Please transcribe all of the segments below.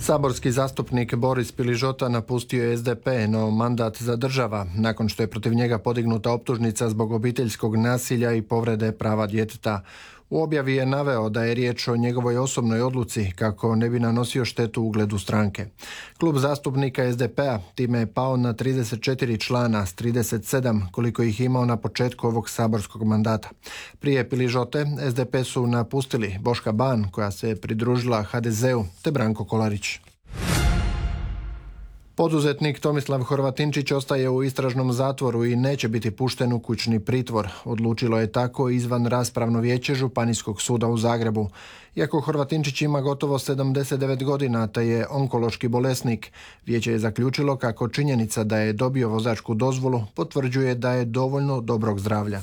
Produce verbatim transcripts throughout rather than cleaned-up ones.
Saborski zastupnik Boris Piližota napustio je S D P, no mandat zadržava nakon što je protiv njega podignuta optužnica zbog obiteljskog nasilja i povrede prava djeteta. U objavi je naveo da je riječ o njegovoj osobnoj odluci kako ne bi nanosio štetu ugledu stranke. Klub zastupnika S D P-a time je pao na trideset četiri člana s trideset sedam koliko ih imao na početku ovog saborskog mandata. Prije Piližote S D P su napustili Boška Ban koja se pridružila H D Z-u te Branko Kolarić. Poduzetnik Tomislav Horvatinčić ostaje u istražnom zatvoru i neće biti pušten u kućni pritvor. Odlučilo je tako izvan raspravno vijeće Županijskog suda u Zagrebu. Iako Horvatinčić ima gotovo sedamdeset devet godina te je onkološki bolesnik, vijeće je zaključilo kako činjenica da je dobio vozačku dozvolu potvrđuje da je dovoljno dobrog zdravlja.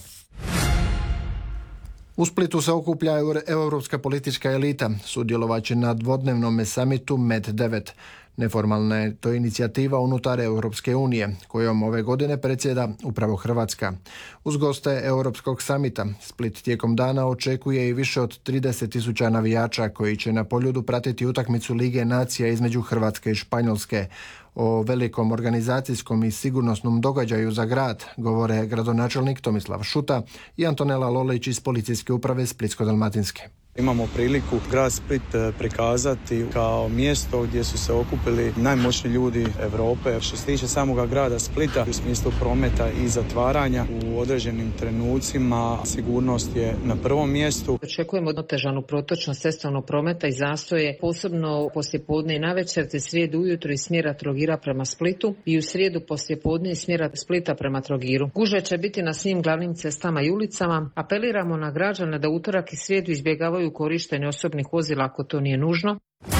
U Splitu se okuplja europska politička elita. Sudjelovat će na dvodnevnom samitu Med devet. Neformalna je to inicijativa unutar Europske unije, kojom ove godine predsjeda upravo Hrvatska. Uz goste Europskog samita, Split tijekom dana očekuje i više od trideset tisuća navijača koji će na Poljudu pratiti utakmicu Lige nacija između Hrvatske i Španjolske. O velikom organizacijskom i sigurnosnom događaju za grad govore gradonačelnik Tomislav Šuta i Antonela Lolić iz Policijske uprave Splitsko-dalmatinske. Imamo priliku grad Split prikazati kao mjesto gdje su se okupili najmoćniji ljudi Europe. Što se tiče samoga grada Splita, u smislu prometa i zatvaranja, u određenim trenucima sigurnost je na prvom mjestu. Očekujemo otežanu protočnost cestovnog prometa i zastoje, posebno poslijepodne i navečer, te srijedu ujutro iz smjera Trogira prema Splitu i u srijedu poslijepodne iz smjera Splita prema Trogiru. Gužve će biti na svim glavnim cestama i ulicama. Apeliramo na građane da utorak i srijedu izbjegavaju korištenje osobnih vozila ako to nije nužno.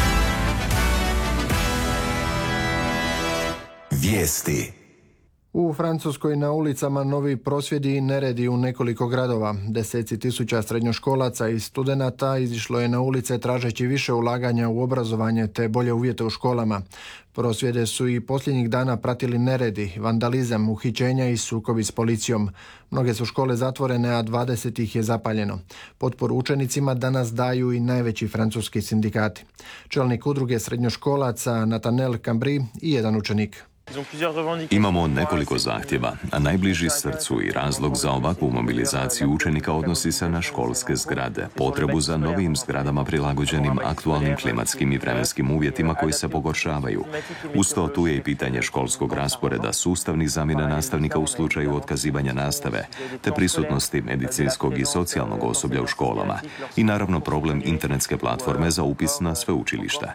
Vijesti. U Francuskoj na ulicama novi prosvjedi i neredi u nekoliko gradova. Deseci tisuća srednjoškolaca i studenata izišlo je na ulice tražeći više ulaganja u obrazovanje te bolje uvjete u školama. Prosvjede su i posljednjih dana pratili neredi, vandalizam, uhićenja i sukobi s policijom. Mnoge su škole zatvorene, a dvadeset ih je zapaljeno. Potporu učenicima danas daju i najveći francuski sindikati. Čelnik udruge srednjoškolaca Nathanael Cambry i jedan učenik. Imamo nekoliko zahtjeva, a najbliži srcu i razlog za ovakvu mobilizaciju učenika odnosi se na školske zgrade, potrebu za novim zgradama prilagođenim aktualnim klimatskim i vremenskim uvjetima koji se pogoršavaju. Uz to tu je i pitanje školskog rasporeda, sustavnih zamjena nastavnika u slučaju otkazivanja nastave, te prisutnosti medicinskog i socijalnog osoblja u školama i naravno problem internetske platforme za upis na sveučilišta.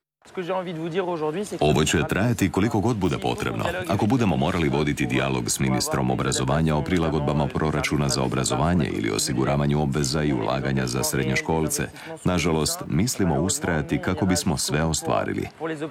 Ovo će trajati koliko god bude potrebno. Ako budemo morali voditi dijalog s ministrom obrazovanja o prilagodbama proračuna za obrazovanje ili osiguravanju obveza i ulaganja za srednjoškolce, nažalost, mislimo ustrajati kako bismo sve ostvarili.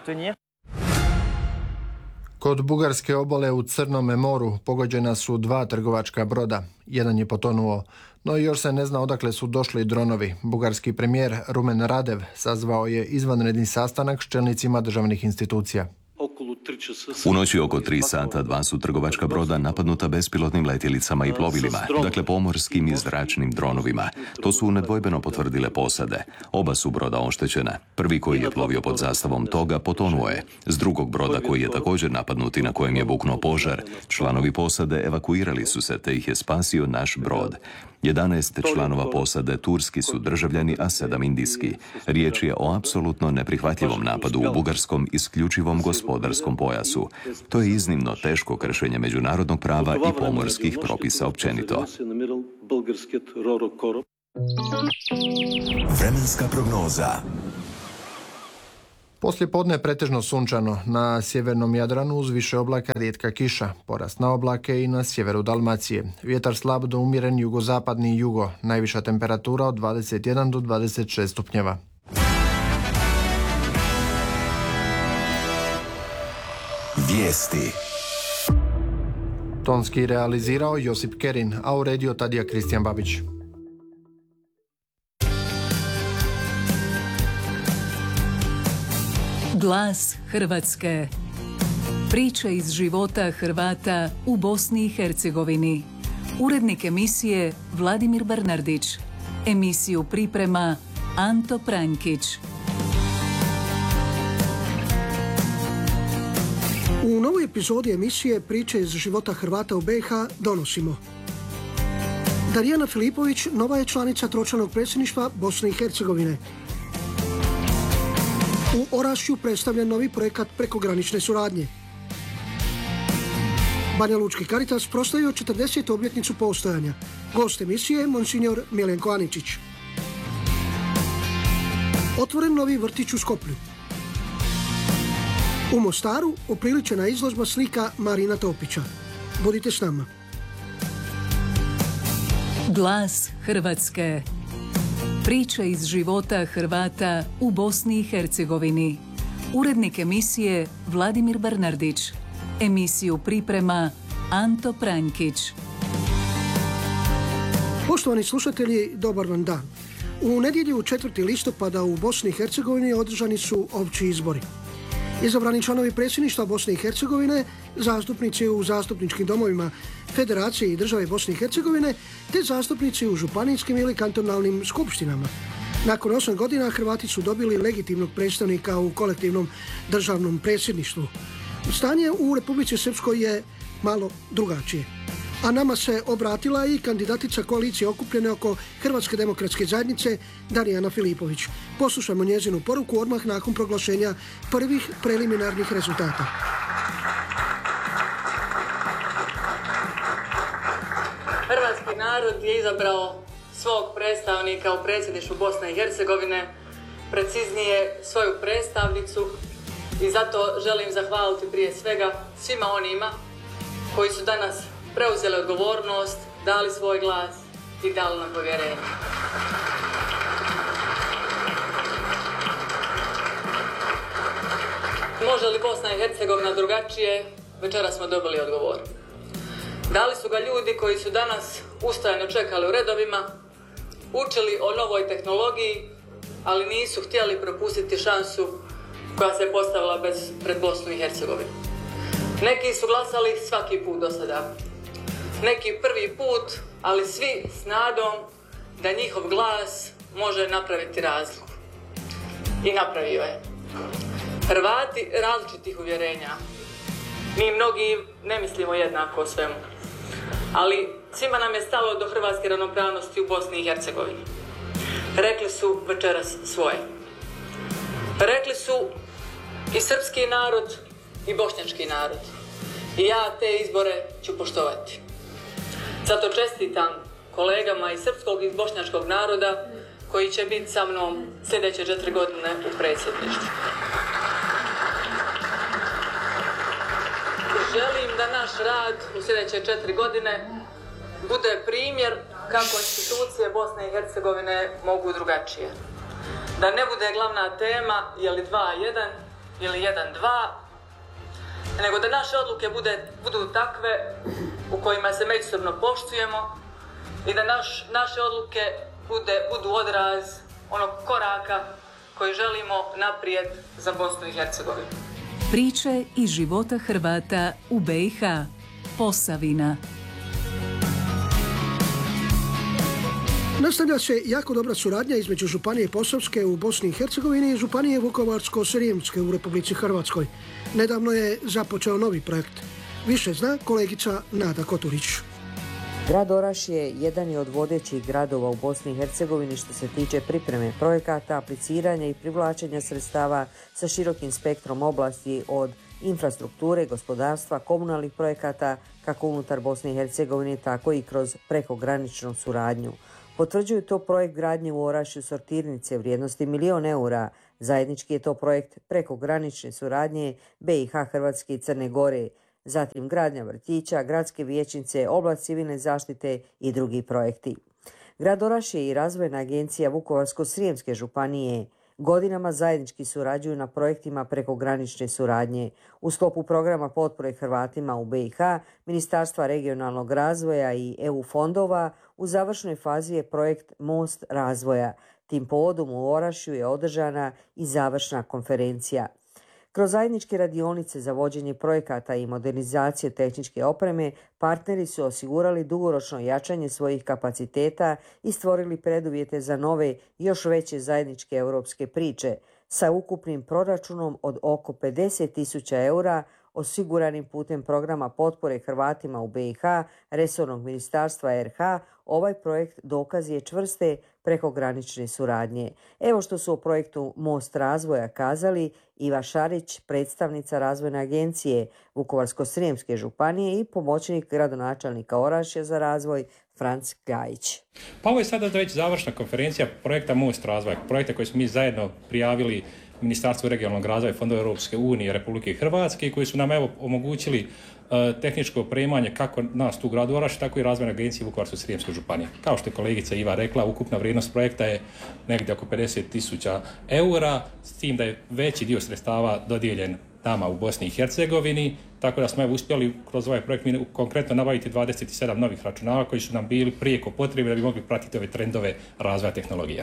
Kod bugarske obale u Crnome moru pogođena su dva trgovačka broda. Jedan je potonuo, no još se ne zna odakle su došli dronovi. Bugarski premijer Rumen Radev sazvao je izvanredni sastanak s čelnicima državnih institucija. U noći oko tri sata dva su trgovačka broda napadnuta bespilotnim letjelicama i plovilima, dakle pomorskim i zračnim dronovima. To su nedvojbeno potvrdile posade. Oba su broda oštećena. Prvi koji je plovio pod zastavom toga potonuo je. S drugog broda koji je također napadnut i na kojem je buknuo požar, članovi posade evakuirali su se te ih je spasio naš brod. jedanaest članova posade turski su državljani, a sedam indijski. Riječ je o apsolutno neprihvatljivom napadu u bugarskom isključivom gospodarskom pojasu. To je iznimno teško kršenje međunarodnog prava i pomorskih propisa općenito. Vremenska prognoza. Poslije podne pretežno sunčano, na sjevernom Jadranu uz više oblaka rijetka kiša, porast na oblake i na sjeveru Dalmacije. Vjetar slab do umjeren jugozapadni jugo, najviša temperatura od dvadeset jedan do dvadeset šest stupnjeva. Vijesti. Tonski realizirao Josip Kerin, a uredio Tadija Kristijan Babić. Glas Hrvatske. Priče iz života Hrvata u Bosni i Hercegovini. Urednik emisije Vladimir Bernardić. Emisiju priprema Anto Prankić. U novoj epizodi emisije Priče iz života Hrvata u B i H donosimo: Darijana Filipović nova je članica tročlanog predsjedništva Bosne i Hercegovine. U Orašju predstavljen novi projekat prekogranične suradnje. Banja Lučki Caritas proslavio četrdesetu obljetnicu postojanja. Gost emisije monsignor Miljenko Aničić. Otvoren novi vrtić u Skoplju. U Mostaru upriličena izložba slika Marina Topića. Budite s nama. Glas Hrvatske. Priče iz života Hrvata u Bosni i Hercegovini. Urednik emisije Vladimir Bernardić. Emisiju priprema Anto Pranjkić. Poštovani slušatelji, dobar vam dan. U nedjelju četvrtog listopada u Bosni i Hercegovini održani su opći izbori. Izabrani članovi predsjedništva Bosne i Hercegovine, zastupnici u zastupničkim domovima Federacije i države Bosne i Hercegovine, te zastupnici u županijskim ili kantonalnim skupštinama. Nakon osam godina Hrvati su dobili legitimnog predstavnika u kolektivnom državnom predsjedništvu. Stanje u Republici Srpskoj je malo drugačije. A nama se obratila i kandidatica koalicije okupljene oko Hrvatske demokratske zajednice Darijana Filipović. Poslušajmo njezinu poruku odmah nakon proglašenja prvih preliminarnih rezultata. Hrvatski narod je izabrao svog predstavnika u predsjedništvu Bosne i Hercegovine, preciznije svoju predstavnicu, i zato želim zahvaliti prije svega svima onima koji su danas preuzeli odgovornost, dali svoj glas i dali nam povjerenje. Može li Bosna i Hercegovina drugačije? Večeras smo dobili odgovor. Dali su ga ljudi koji su danas ustajano čekali u redovima, učili o novoj tehnologiji, ali nisu htjeli propustiti šansu koja se postavila bez, pred Bosnu i Hercegovinu. Neki su glasali svaki put do sada. Neki prvi put, ali svi s nadom da njihov glas može napraviti razliku. I napravio je. Hrvati različitih uvjerenja. Mi mnogi ne mislimo jednako o svemu. Ali svima nam je stalo do hrvatske ravnopravnosti u Bosni i Hercegovini. Rekli su večeras svoje. Rekli su i srpski narod i bošnjački narod. I ja te izbore ću poštovati. Zato čestitam kolegama iz srpskog i bošnjačkog naroda koji će biti sa mnom sljedeće četiri godine u predsjedništvu. Želim da naš rad u sljedeće četiri godine bude primjer kako institucije Bosne i Hercegovine mogu drugačije. Da ne bude glavna tema je li dva jedan ili jedan dva, nego da naše odluke bude, budu takve u kojima se međusobno poštujemo i da naš, naše odluke bude, budu odraz onog koraka koji želimo naprijed za Bosnu i Hercegovinu. Priče iz života Hrvata u B i H. Posavina. Nastavlja se jako dobra suradnja između Županije Posavske u Bosni i Hercegovini i Županije Vukovarsko-srijemske u Republici Hrvatskoj. Nedavno je započeo novi projekt. Više zna kolegica Nada Koturić. Grad Oraš je jedan od vodećih gradova u Bosni i Hercegovini što se tiče pripreme projekata, apliciranja i privlačenja sredstava sa širokim spektrom oblasti od infrastrukture, gospodarstva, komunalnih projekata, kako unutar Bosne i Hercegovine, tako i kroz prekograničnu suradnju. Potvrđuju to projekt gradnje u Orašju sortirnice vrijednosti milion eura. Zajednički je to projekt prekogranične suradnje B i H, Hrvatske i Crne Gore. Zatim gradnja vrtića, gradske vijećnice, oblast civilne zaštite i drugi projekti. Grad Oraš je i Razvojna agencija Vukovarsko-srijemske županije. Godinama zajednički surađuju na projektima prekogranične suradnje. U sklopu programa potpore Hrvatima u B i H, Ministarstva regionalnog razvoja i E U fondova, u završnoj fazi je projekt Most razvoja. Tim povodom u Orašju je održana i završna konferencija. Kroz zajedničke radionice za vođenje projekata i modernizaciju tehničke opreme, partneri su osigurali dugoročno jačanje svojih kapaciteta i stvorili preduvjete za nove, još veće zajedničke europske priče, sa ukupnim proračunom od oko pedeset tisuća eura, osiguranim putem programa potpore Hrvatima u B i H resornog ministarstva R H, ovaj projekt dokaz je čvrste prekogranične suradnje. Evo što su o projektu Most razvoja kazali Iva Šarić, predstavnica Razvojne agencije Vukovarsko-srijemske županije i pomoćnik gradonačelnika Orašja za razvoj Franc Gajić. Pa ovo je sada već završna konferencija projekta Most razvoja, projekta koji smo mi zajedno prijavili Ministarstvu regionalnog razvoja i fondova Europske unije Republike Hrvatske, koji su nam evo omogućili uh, tehničko opremanje kako nas tu u gradu Orašju, tako i Razvojne agencije Vukovarsko-srijemske županije. Kao što je kolegica Iva rekla, ukupna vrijednost projekta je negdje oko pedeset tisuća eura, s tim da je veći dio sredstava dodijeljen nama u Bosni i Hercegovini, tako da smo evo uspjeli kroz ovaj projekt mi konkretno nabaviti dvadeset sedam novih računala koji su nam bili prijeko potrebni da bi mogli pratiti ove trendove razvoja tehnologija.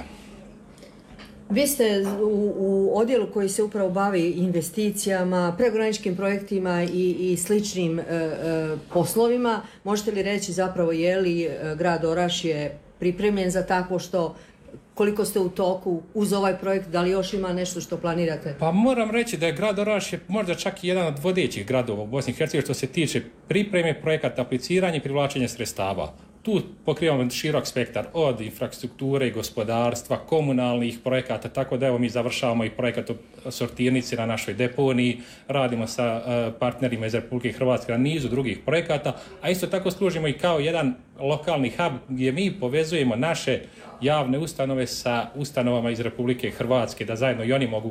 Vi ste u, u odjelu koji se upravo bavi investicijama, prekograničnim projektima i, i sličnim e, e, poslovima. Možete li reći zapravo je li grad Orašje pripremljen za takvo što, koliko ste u toku uz ovaj projekt, da li još ima nešto što planirate? Pa moram reći da je grad Orašje možda čak i jedan od vodećih gradova u Bosni i Hercegovini što se tiče pripreme projekata, apliciranja i privlačenja sredstava. Tu pokrivamo širok spektar od infrastrukture i gospodarstva, komunalnih projekata, tako da evo mi završavamo i projekat sortirnice na našoj deponiji, radimo sa uh, partnerima iz Republike Hrvatske na nizu drugih projekata, a isto tako služimo i kao jedan lokalni hub gdje mi povezujemo naše javne ustanove sa ustanovama iz Republike Hrvatske, da zajedno i oni mogu uh,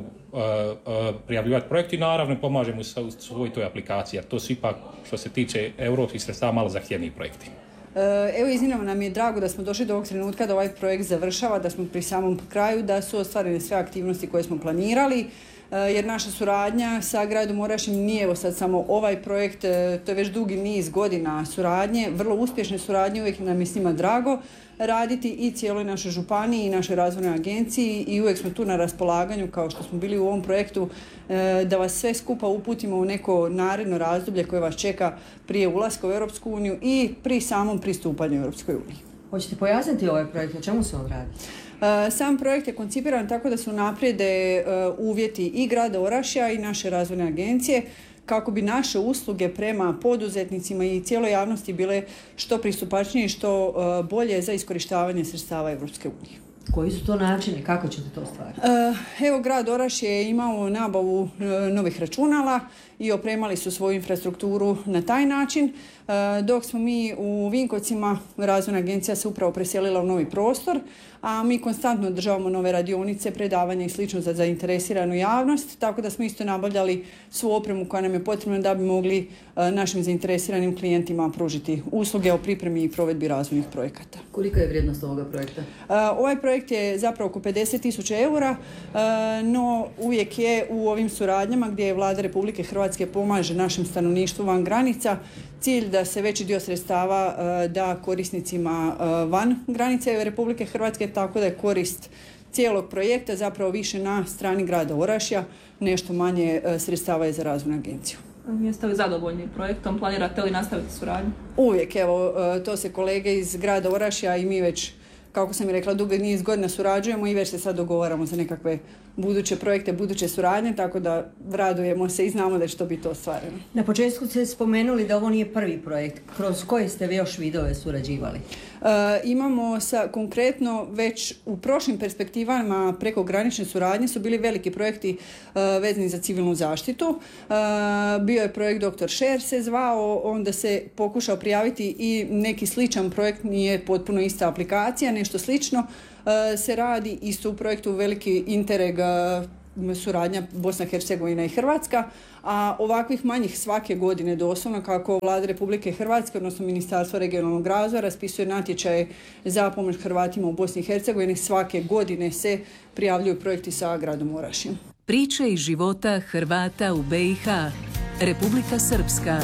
uh, prijavljivati projekti i naravno pomažemo u svoj toj aplikaciji, jer to su ipak što se tiče europskih sredstava malo zahtjevniji projekti. Evo, iznimno nam je drago da smo došli do ovog trenutka da ovaj projekt završava, da smo pri samom kraju, da su ostvarene sve aktivnosti koje smo planirali, jer naša suradnja sa gradom Orašjem nije evo sad samo ovaj projekt, to je već dugi niz godina suradnje, vrlo uspješne suradnje, uvijek nam je s njima drago raditi i cijeloj našoj županiji i našoj razvojnoj agenciji i uvijek smo tu na raspolaganju kao što smo bili u ovom projektu da vas sve skupa uputimo u neko naredno razdoblje koje vas čeka prije ulaska u Europsku uniju i pri samom pristupanju Europskoj uniji. Hoćete pojasniti ovaj projekt, o čemu se on radi? Sam projekt je koncipiran tako da su naprijede uvjeti i grada Orašja i naše razvojne agencije kako bi naše usluge prema poduzetnicima i cijeloj javnosti bile što pristupačnije i što bolje za iskorištavanje sredstava Europske unije. Koji su to načini? Kako ćete to ostvariti? Evo, grad Orašje je imao nabavu novih računala i opremali su svoju infrastrukturu na taj način, dok smo mi u Vinkovcima, Razvojna agencija se upravo preselila u novi prostor, a mi konstantno održavamo nove radionice, predavanja i slično za zainteresiranu javnost, tako da smo isto nabavljali svu opremu koja nam je potrebna da bi mogli našim zainteresiranim klijentima pružiti usluge o pripremi i provedbi razvojnih projekata. Kolika je vrijednost ovoga projekta? Ovaj projekt je zapravo oko pedeset tisuća eura, no uvijek je u ovim suradnjama gdje je Vlada Republike Hrvatske pomaže našem stanovništvu van granica, cilj da se veći dio sredstava da korisnicima van granice Republike Hrvatske, tako da je korist cijelog projekta zapravo više na strani grada Orašja, nešto manje sredstava je za razvojnu agenciju. Jeste li zadovoljni projektom? Planirate li nastaviti suradnju? Uvijek, evo, to se kolege iz grada Orašja i mi već, kako sam i rekla, dugo niz godina surađujemo i već se sad dogovaramo za nekakve buduće projekte, buduće suradnje, tako da radujemo se i znamo da će to biti ostvareno. Na početku ste spomenuli da ovo nije prvi projekt. Kroz koje ste vi još vidove surađivali? E, imamo sa, konkretno već u prošlim perspektivama prekogranične suradnje su bili veliki projekti e, vezani za civilnu zaštitu. E, bio je projekt doktor Šer se zvao, onda se pokušao prijaviti i neki sličan projekt, nije potpuno ista aplikacija, nešto slično se radi isto u projektu Veliki Interreg suradnja Bosna, Hercegovina i Hrvatska, a ovakvih manjih svake godine doslovno kako Vlada Republike Hrvatske, odnosno Ministarstvo regionalnog razvoja raspisuje natječaje za pomoć Hrvatima u Bosni i Hercegovini, svake godine se prijavljuju projekti sa gradom Orašjem. Priče iz života Hrvata u B i H. Republika Srpska.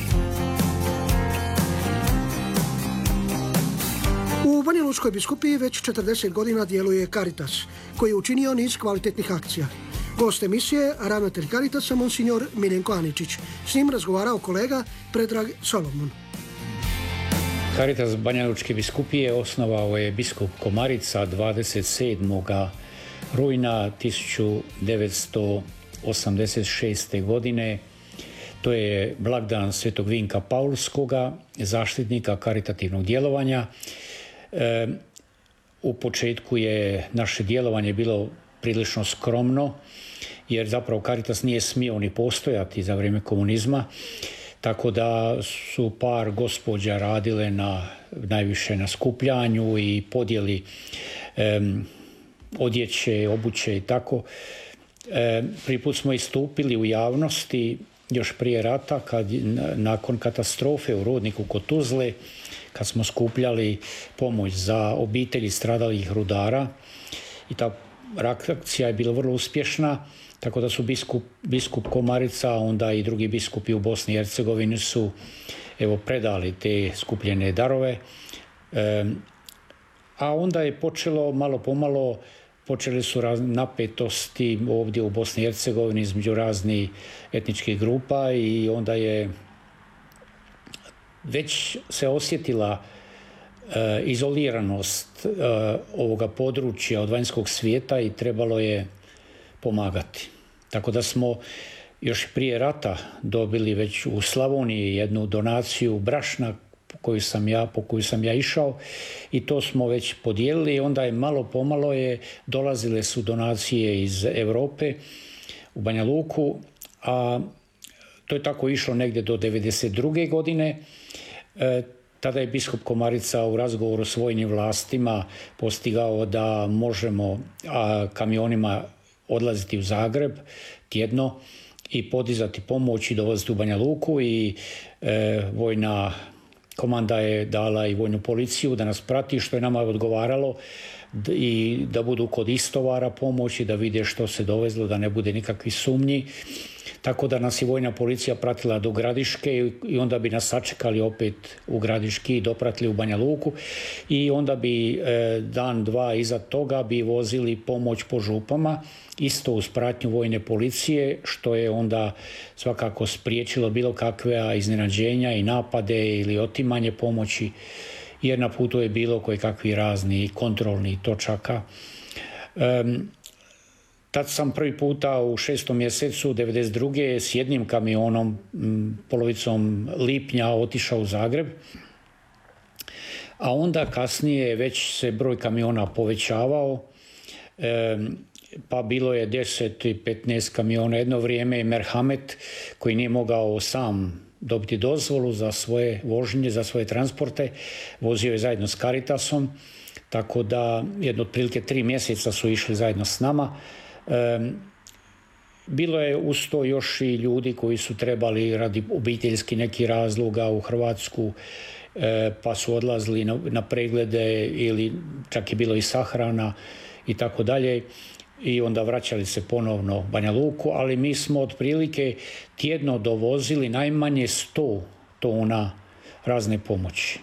U Banja Lučkoj biskupiji već četrdeset godina djeluje Caritas, koji je učinio niz kvalitetnih akcija. Gost emisije, ravnatelj Caritasa, monsignor Miljenko Aničić. S njim razgovarao kolega Predrag Solomon. Caritas Banja Lučke biskupije osnovao je biskup Komarica dvadeset sedmog rujna tisuću devetsto osamdeset šeste. godine. To je blagdan Svetog Vinka Paulskoga, zaštitnika karitativnog djelovanja. E, u početku je naše djelovanje bilo prilično skromno, jer zapravo Caritas nije smio ni postojati za vrijeme komunizma, tako da su par gospođa radile na, najviše na skupljanju i podjeli e, odjeće, obuće i tako. E, prvi put smo istupili u javnosti još prije rata, kad, nakon katastrofe u Rudniku kod Tuzle, kad smo skupljali pomoć za obitelji stradalih rudara i ta reakcija je bila vrlo uspješna, tako da su biskup, biskup Komarica, onda i drugi biskupi u Bosni i Hercegovini su evo, predali te skupljene darove. E, a onda je počelo malo pomalo, počeli su napetosti ovdje u Bosni i Hercegovini između raznih etničkih grupa i onda je već se osjetila e, izoliranost e, ovoga područja od vanjskog svijeta i trebalo je pomagati. Tako da smo još prije rata dobili već u Slavoniji jednu donaciju brašna koju sam ja, po koju sam ja išao i to smo već podijelili. Onda je malo pomalo je dolazile su donacije iz Europe u Banja Luku, a to je tako išlo negdje do devedeset druge godine. E, tada je biskup Komarica u razgovoru s vojnim vlastima postigao da možemo a, kamionima odlaziti u Zagreb tjedno i podizati pomoć i dovoziti u Banja Luku i e, vojna komanda je dala i vojnu policiju da nas prati, što je nama odgovaralo, i da budu kod istovara pomoći, da vide što se dovezlo, da ne bude nikakvih sumnji. Tako da nas je vojna policija pratila do Gradiške i onda bi nas sačekali opet u Gradiški i dopratili u Banja Luku i onda bi dan, dva iza toga bi vozili pomoć po župama, isto uz pratnju vojne policije, što je onda svakako spriječilo bilo kakve iznenađenja i napade ili otimanje pomoći, jer na putu je bilo koji kakvi razni kontrolni točaka. Um, Tad sam prvi puta u šestom mjesecu devedeset druge s jednim kamionom m, polovicom lipnja otišao u Zagreb, a onda kasnije već se broj kamiona povećavao, e, pa bilo je deset i petnaest kamiona. Jedno vrijeme je Merhamet, koji nije mogao sam dobiti dozvolu za svoje vožnje, za svoje transporte, vozio je zajedno s Caritasom, tako da jedno otprilike tri mjeseca su išli zajedno s nama. E, bilo je uz to još i ljudi koji su trebali radi obiteljski neki razloga u Hrvatsku, e, pa su odlazili na, na preglede ili čak je bilo i sahrana i tako dalje, i onda vraćali se ponovno u Banja Luku, ali mi smo otprilike tjedno dovozili najmanje sto tona razne pomoći.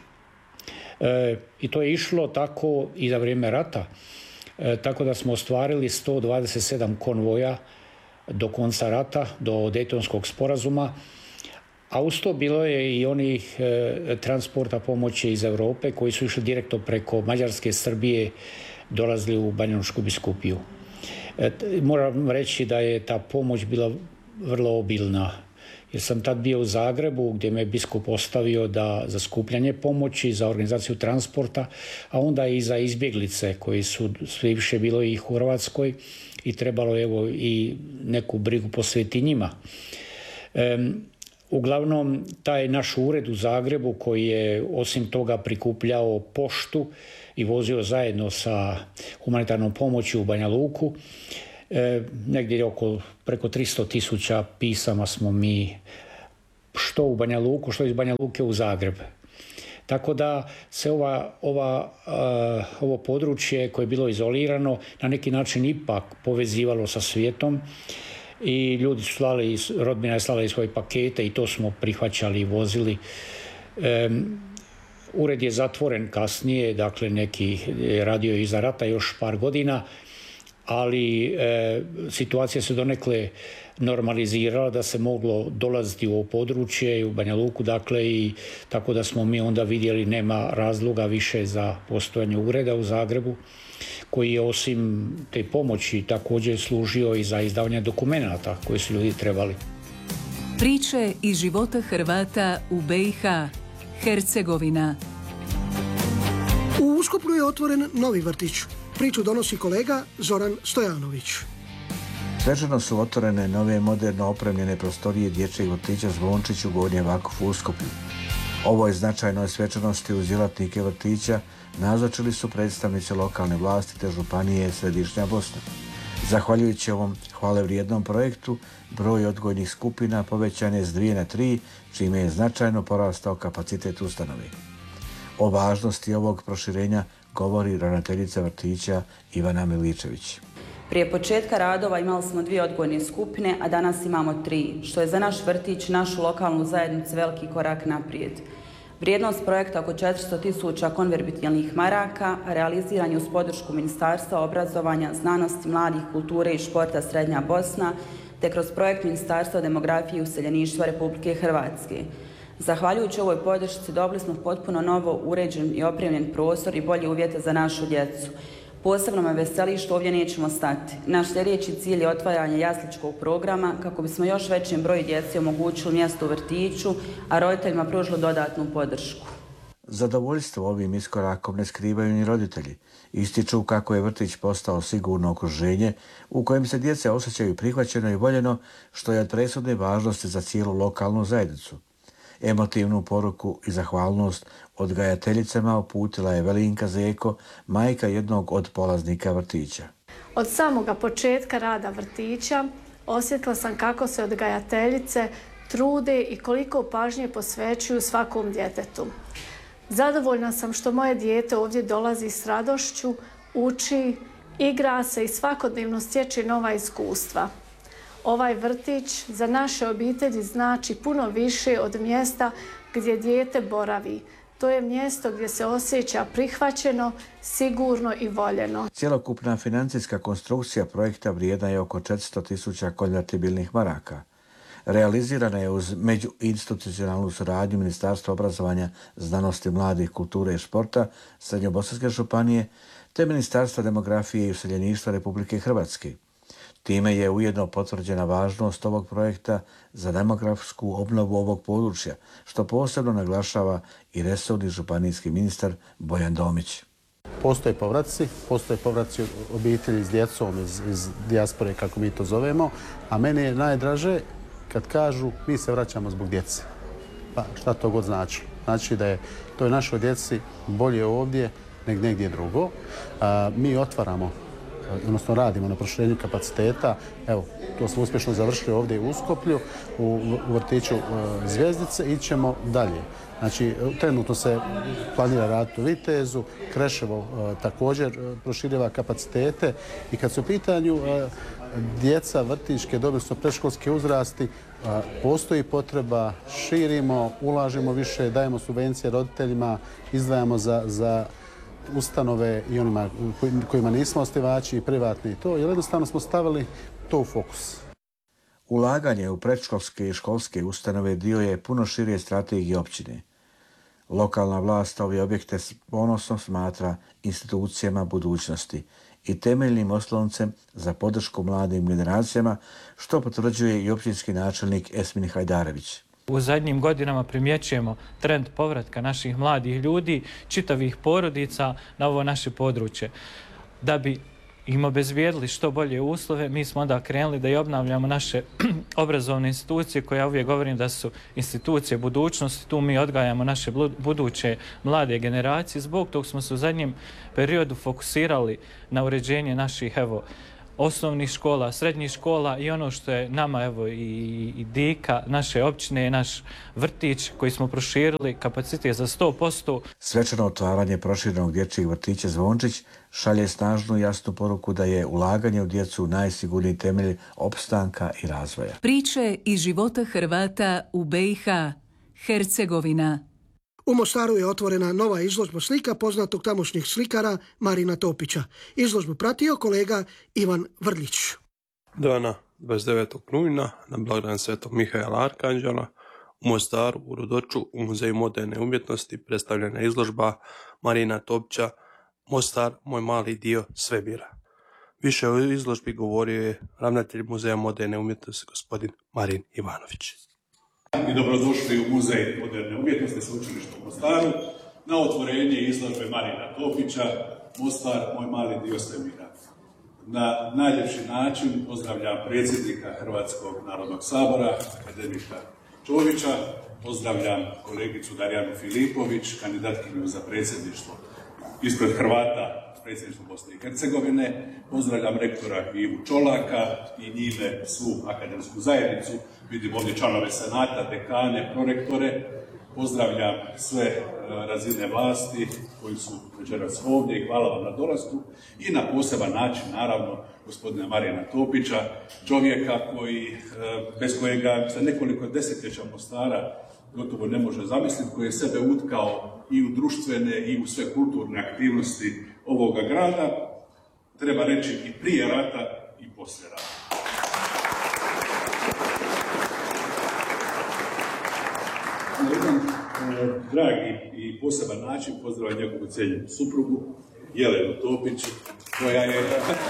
E, I to je išlo tako i za vrijeme rata. E, tako da smo ostvarili sto dvadeset sedam konvoja do konca rata, do Dejtonskog sporazuma, a uz to bilo je i onih e, transporta pomoći iz Europe koji su išli direktno preko Mađarske, Srbije, dolazili u Banjalučku biskupiju. E, moram reći da je ta pomoć bila vrlo obilna, jer sam tad bio u Zagrebu gdje me biskup ostavio da za skupljanje pomoći, za organizaciju transporta, a onda i za izbjeglice koji su sve više bilo i u Hrvatskoj i trebalo evo i neku brigu posvetiti njima. E, uglavnom, taj naš ured u Zagrebu koji je osim toga prikupljao poštu i vozio zajedno sa humanitarnom pomoći u Banja Luku, E, negdje oko preko tristo tisuća pisama smo mi što u Banja Luku, što iz Banja Luke u Zagreb. Tako da se ova, ova, uh, ovo područje koje je bilo izolirano na neki način ipak povezivalo sa svijetom i ljudi su slali, rodbina je slala svoje pakete i to smo prihvaćali i vozili. Um, ured je zatvoren kasnije, dakle neki je radio iza rata još par godina, ali e, situacija se donekle normalizirala da se moglo dolaziti u ovo područje u Banja Luku, dakle, i tako da smo mi onda vidjeli nema razloga više za postojanje ureda u Zagrebu, koji je osim te pomoći također služio i za izdavanje dokumenata koje su ljudi trebali. Priče iz života Hrvata u B i H. Hercegovina. U Uskoplju je otvoren novi vrtić. Priču donosi kolega Zoran Stojanović. Svečano su otvorene nove moderno opremljene prostorije dječjeg vrtića Zvončić u Gornjem Vakufu u Uskoplju. Ovoj značajnoj svečanosti uz djelatnike vrtića nazočili su predstavnici lokalne vlasti te županije Središnja Bosna. Zahvaljujući ovom hvalevrijednom projektu, broj odgojnih skupina povećan je s dvije na tri, čime je značajno porastao kapacitet ustanove. O važnosti ovog proširenja govori ravnateljica vrtića Ivana Miličević. Prije početka radova imali smo dvije odgojne skupine, a danas imamo tri, što je za naš vrtić, našu lokalnu zajednicu veliki korak naprijed. Vrijednost projekta oko četiristo tisuća konvertibilnih maraka, realiziran je uz podršku Ministarstva obrazovanja, znanosti, mladih, kulture i športa Srednja Bosna, te kroz projekt Ministarstva demografije i useljeništva Republike Hrvatske. Zahvaljujući ovoj podršci dobili smo potpuno novo uređen i opremljen prostor i bolje uvjete za našu djecu. Posebno me veseli što ovdje nećemo stati. Naš sljedeći cilj je otvaranje jasličkog programa kako bismo još većem broju djece omogućili mjesto u vrtiću, a roditeljima pružili dodatnu podršku. Zadovoljstvo ovim iskorakom ne skrivaju ni roditelji. Ističu kako je vrtić postao sigurno okruženje u kojem se djece osjećaju prihvaćeno i voljeno, što je od presudne važnosti za cijelu lokalnu zajednicu. Emotivnu poruku i zahvalnost odgajateljicama uputila je Velinka Zeko, majka jednog od polaznika vrtića. Od samoga početka rada vrtića osjetila sam kako se odgajateljice trude i koliko pažnje posvećuju svakom djetetu. Zadovoljna sam što moje dijete ovdje dolazi s radošću, uči, igra se i svakodnevno stječe nova iskustva. Ovaj vrtić za naše obitelji znači puno više od mjesta gdje dijete boravi. To je mjesto gdje se osjeća prihvaćeno, sigurno i voljeno. Cjelokupna financijska konstrukcija projekta vrijedna je oko četiristo tisuća konvertibilnih maraka. Realizirana je uz međuinstitucionalnu suradnju Ministarstva obrazovanja, znanosti, mladih, kulture i športa Srednjobosanske županije te Ministarstva demografije i useljeništva Republike Hrvatske. Time je ujedno potvrđena važnost ovog projekta za demografsku obnovu ovog područja, što posebno naglašava i resorni županijski ministar Bojan Domić. Postoje povratci, postoje povratci obitelji s djecom iz, iz dijaspore, kako mi to zovemo, a meni je najdraže kad kažu mi se vraćamo zbog djece. Pa šta to god znači? Znači da je to je našoj djeci bolje ovdje nego negdje drugo. A, mi otvaramo, odnosno radimo na proširenju kapaciteta. Evo, to smo uspješno završili ovdje u Uskoplju, u, u vrtiću e, Zvjezdice i ćemo dalje. Znači, trenutno se planira raditi u Vitezu, Kreševo e, također e, proširiva kapacitete i kad su u pitanju e, djeca vrtićke, odnosno predškolske uzrasti, a, postoji potreba, širimo, ulažemo više, dajemo subvencije roditeljima, izdvajamo za, za ustanove i onima kojima nismo osnivači i privatni i to, jer jednostavno smo stavili to u fokus. Ulaganje u predškolske i školske ustanove dio je puno šire strategije općine. Lokalna vlast ove objekte s ponosom smatra institucijama budućnosti i temeljnim osloncem za podršku mladim generacijama, što potvrđuje i općinski načelnik Esmin Hajdarević. U zadnjim godinama primjećujemo trend povratka naših mladih ljudi, čitavih porodica na ovo naše područje. Da bi im obezbijedili što bolje uslove, mi smo onda krenuli da i obnavljamo naše obrazovne institucije, koje ja uvijek govorim da su institucije budućnosti. Tu mi odgajamo naše buduće mlade generacije. Zbog tog smo se u zadnjem periodu fokusirali na uređenje naših, evo, osnovnih škola, srednjih škola i ono što je nama, evo, i, i dika naše općine, naš vrtić koji smo proširili kapacitet za sto posto. Svečano otvaranje proširenog dječjeg vrtića Zvončić šalje snažnu jasnu poruku da je ulaganje u djecu najsigurniji temelj opstanka i razvoja. Priče iz života Hrvata u B i H. Hercegovina. U Mostaru je otvorena nova izložba slika poznatog tamošnjih slikara Marina Topića. Izložbu pratio kolega Ivan Vrlić. Dana dvadeset devetog rujna na blagdan Svetog Mihaela Arkanđela u Mostaru u Rudoču u Muzeju moderne umjetnosti predstavljena izložba Marina Topića Mostar, moj mali dio svemira. Više o izložbi govorio je ravnatelj Muzeja moderne umjetnosti gospodin Marin Ivanović. I dobrodošli u Muzej moderne umjetnosti Sveučilišta u Mostaru na otvorenje izložbe Marina Topića Mostar, moj mali dio svemira. Na najljepši način pozdravljam predsjednika Hrvatskog narodnog sabora, akademika Čovića, pozdravljam kolegicu Darijanu Filipović, kandidatkinju za predsjedništvo ispred Hrvata predsjedništvo Bosne i Hercegovine, pozdravljam rektora Ivu Čolaka i njime svu akademsku zajednicu, vidim ovdje članove senata, dekane, prorektore, pozdravljam sve razine vlasti koji su večeras ovdje i hvala vam na dolasku i na poseban način, naravno, gospodina Marina Topića, čovjeka koji, bez kojega se nekoliko desetljeća Mostara gotovo ne može zamisliti, koji je sebe utkao i u društvene i u sve kulturne aktivnosti ovoga grada, treba reći i prije rata i poslije rata. Na jedan e, dragi i poseban način pozdravljam njegovu cijenjenu suprugu, Jelenu Topić, koja je...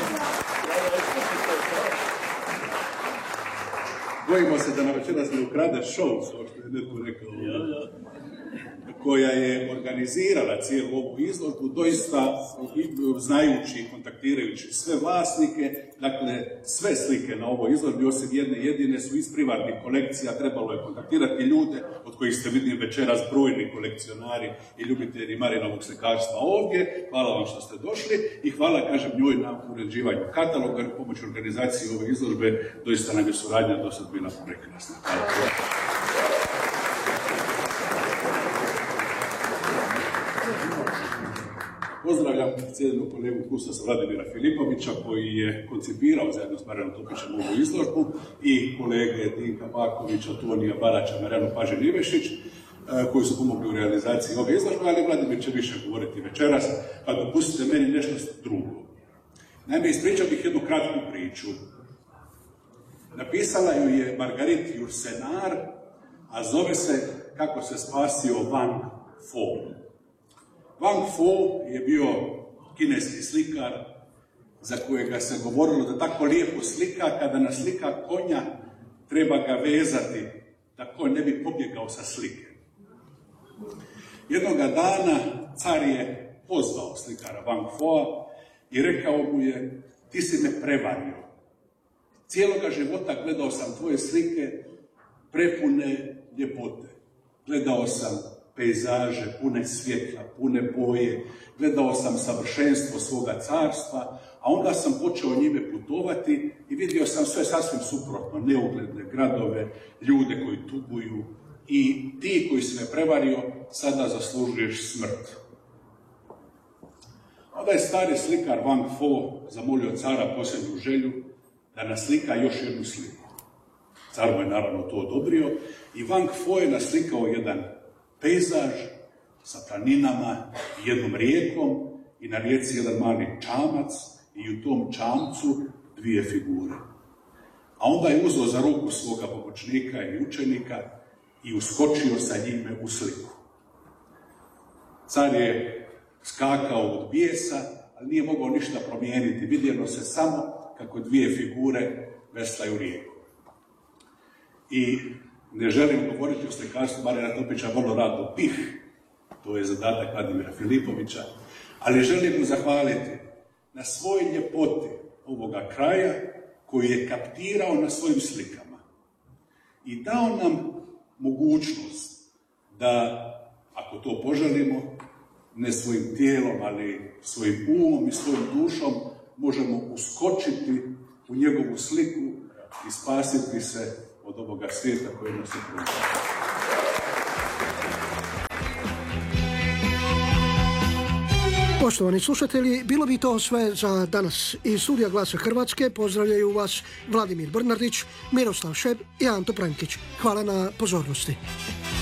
Bojimo se da nam večeras ne ukrade show, kao što je netko rekao, koja je organizirala cijelu ovu izložbu, doista znajući, kontaktirajući sve vlasnike, dakle sve slike na ovoj izložbi, osim jedne jedine, su iz privatnih kolekcija, trebalo je kontaktirati ljude, od kojih ste vidim večeras brojni kolekcionari i ljubitelji Marinovog slikarstva ovdje. Hvala vam što ste došli i hvala, kažem, njoj na uređivanju kataloga i pomoć organizacije ove izložbe, doista nam je suradnja do sad bila prekrasna. Hvala. Pozdravljam cijenjenog kolegu Kustasa Vladimira Filipovića koji je koncipirao zajedno s Marinom Topićem ovu izložbu i kolege Dinka Bakovića, Tonija Baraća, Marjanu Pažin-Ivešić koji su pomogli u realizaciji ove izložbe, ali Vladimir će više govoriti večeras, pa dopustite meni nešto drugo. Naime, ispričao bih jednu kratku priču. Napisala ju je Marguerite Yourcenar, a zove se Kako se spasio Van Fo. Van Fo je bio kineski slikar za kojega se govorilo da tako lijepo slika, kada naslika konja treba ga vezati da konj ne bi pobjegao sa slike. Jednoga dana car je pozvao slikara Van Foa i rekao mu je: ti si me prevario. Cijeloga života gledao sam tvoje slike prepune ljepote. Gledao sam pejzaže, pune svjetla, pune boje, gledao sam savršenstvo svoga carstva, a onda sam počeo njime putovati i vidio sam sve sasvim suprotno, neugledne gradove, ljude koji tuguju i ti koji si me prevario, sada zaslužuješ smrt. Onda je stari slikar Van Fo zamolio cara posljednju želju da naslika još jednu sliku. Car mu je naravno to odobrio i Van Fo je naslikao jedan pejzaž sa planinama i jednom rijekom i na rijeci jedan mali čamac i u tom čamcu dvije figure. A onda je uzeo za ruku svoga pomoćnika ili učenika i uskočio sa njime u sliku. Car je skakao od bijesa, ali nije mogao ništa promijeniti. Vidjelo se samo kako dvije figure veslaju rijeku. I ne želim govoriti o slikarstvu Marina Topića, vrlo rado bih, to je zadatak Vladimira Filipovića, ali želim mu zahvaliti na svoj ljepoti ovoga kraja koji je kaptirao na svojim slikama i dao nam mogućnost da, ako to poželimo, ne svojim tijelom, ali svojim umom i svojim dušom, možemo uskočiti u njegovu sliku i spasiti se od ovoga svijeta koji nas je pružao. Poštovani slušatelji, bilo bi to sve za danas. Iz studija Glasa Hrvatske pozdravljaju vas Vladimir Brnardić, Miroslav Šeb i Anto Prankić. Hvala na pozornosti.